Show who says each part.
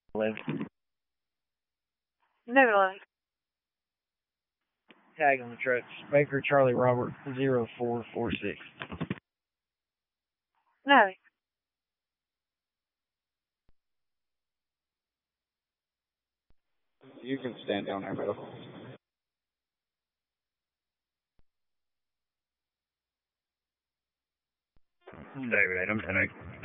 Speaker 1: 11.
Speaker 2: David 11.
Speaker 1: Tag on the trucks. Baker Charlie Robert 0446.
Speaker 2: No.
Speaker 3: You can stand down there, Bill.
Speaker 1: David 8, I'm 10.